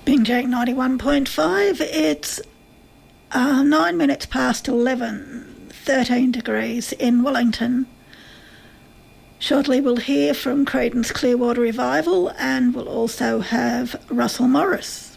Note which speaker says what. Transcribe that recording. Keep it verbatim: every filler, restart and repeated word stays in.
Speaker 1: Bing Jake ninety-one point five, it's uh, nine minutes past eleven, thirteen degrees in Wellington. Shortly we'll hear from Creedence Clearwater Revival, and we'll also have Russell Morris.